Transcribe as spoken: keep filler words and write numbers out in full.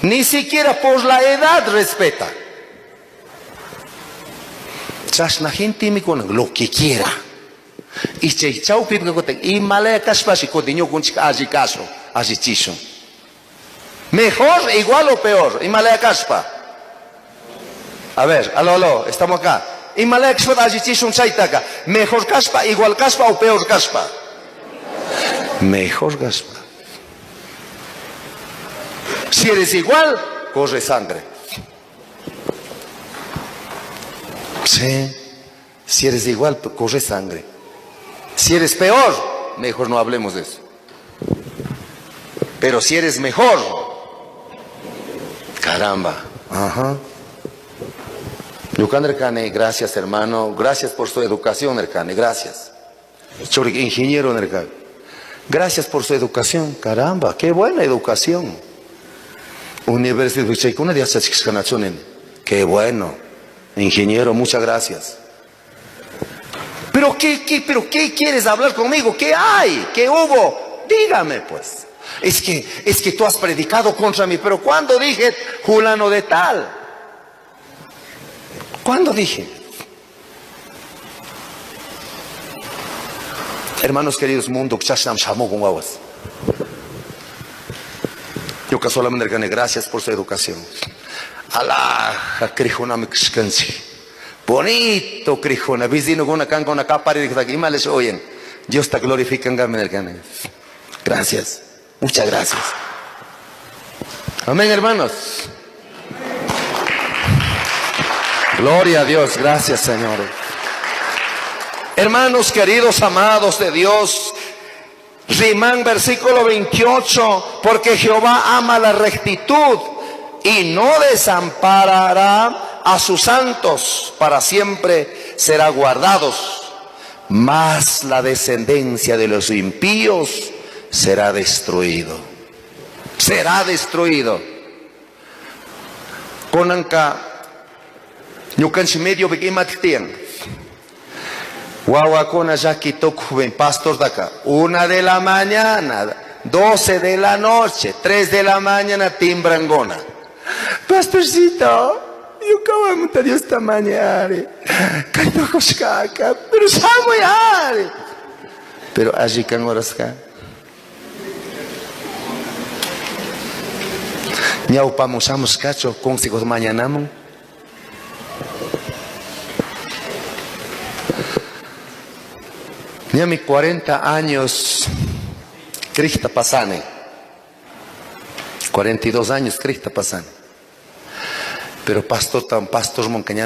Ni siquiera por la edad respeta. Chashna gente me con lo que quiera. Y che chau pipa que y malaya caspashi cotiño con chica allí caso, allí chiso. Mejor, igual o peor, y malaya caspa. A ver, aló, aló, estamos acá. Y malaya caspa allí chiso un chaitaca. Mejor caspa, igual caspa o peor caspa. Mejor caspa. Si eres igual, corre sangre. Sí. Si eres igual, corre sangre. Si eres peor, mejor no hablemos de eso. Pero si eres mejor, caramba. Ajá. Yucan gracias hermano, gracias por su educación, Ercane, gracias. Ingeniero, Ercane. Gracias por su educación, caramba, qué buena educación. Universidad de qué bueno, ingeniero, muchas gracias. ¿Pero qué, qué, pero qué quieres hablar conmigo? ¿Qué hay? ¿Qué hubo? Dígame pues. Es que, es que tú has predicado contra mí, pero ¿cuándo dije fulano de tal? ¿Cuándo dije? Hermanos queridos, mundo, yo que solamente gané gracias por su educación. Alá, crijona me descanse. Bonito crijona, vecino con una canca, una capa y de mal les oyen. Dios te glorifica en gracias, muchas gracias. Amén, hermanos. Gloria a Dios, gracias, Señor. Hermanos queridos, amados de Dios, Rimán versículo veintiocho, porque Jehová ama la rectitud y no desamparará a sus santos, para siempre será guardados, mas la descendencia de los impíos será destruido. Será destruido. Konanka yukanchi medio bekimatitian. Guaguacona ya quitó joven pastor de acá. Una de la mañana, doce de la noche, tres de la mañana, timbrangona. Pastorcito, yo acabo de montar Dios esta mañana. Cariño coscaca, pero sabe. Pero allí can horas acá. Ñau pamusamos cacho, consigo mañana. Ya mis cuarenta años, Krista pasane. cuarenta y dos años, Krista pasane. Pero pastor tan pastor moncaña.